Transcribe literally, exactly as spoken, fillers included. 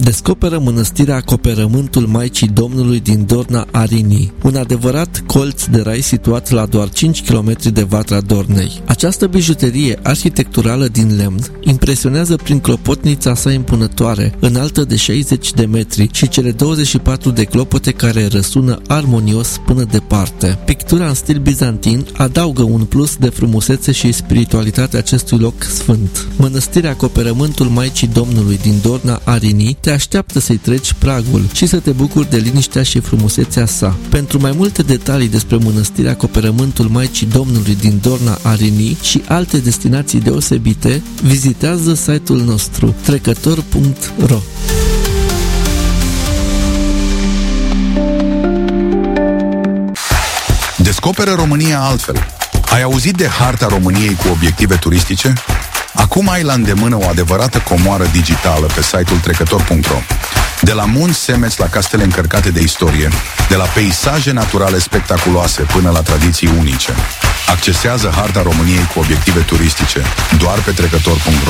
descoperă mănăstirea Acoperământul Maicii Domnului din Dorna Arinii, un adevărat colț de rai situat la doar cinci kilometri de Vatra Dornei. Această bijuterie arhitecturală din lemn impresionează prin clopotnița sa impunătoare, înaltă de șaizeci de metri, și cele douăzeci și patru de clopote care răsună armonios până departe. Pictura în stil bizantin adaugă un plus de frumusețe și spiritualitate acestui loc sfânt. Mănăstirea Acoperământul Maicii Domnului din Dorna Arinii te așteaptă să-i treci pragul și să te bucuri de liniștea și frumusețea sa. Pentru mai multe detalii despre Mănăstirea Acoperământul Maicii Domnului din Dorna Arinii și alte destinații deosebite, vizitează site-ul nostru trecător punct ro. Descoperă România altfel. Ai auzit de harta României cu obiective turistice? Acum ai la îndemână o adevărată comoară digitală pe site-ul trecător punct ro. De la munți semeți la castele încărcate de istorie, de la peisaje naturale spectaculoase până la tradiții unice. Accesează harta României cu obiective turistice doar pe trecător punct ro.